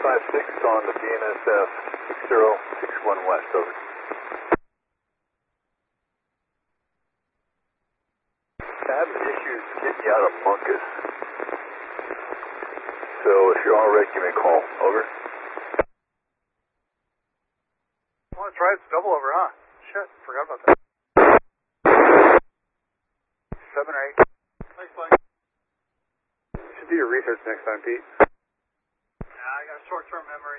756 on the BNSF 6061 West, over. Having issues getting you out of Munkus. So if you're all right, give me a call, over. Well, that's right, it's double over, huh? Shit, forgot about that. 7 or 8. Thanks, Mike. You should do your research next time, Pete. Yeah, I got a short-term memory.